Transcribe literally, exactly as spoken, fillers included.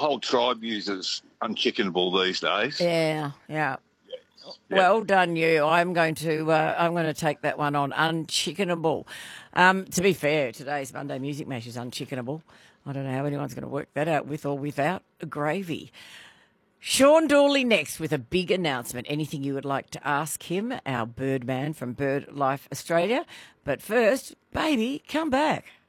whole tribe uses unchickenable these days. Yeah, yeah. Yeah. Well done, you. I'm going to uh, I'm going to take that one on. Unchickenable. Um, to be fair, today's Monday Music Mash is unchickenable. I don't know how anyone's going to work that out with or without a gravy. Sean Dawley next with a big announcement. Anything you would like to ask him, our bird man from BirdLife Australia. But first, baby, come back.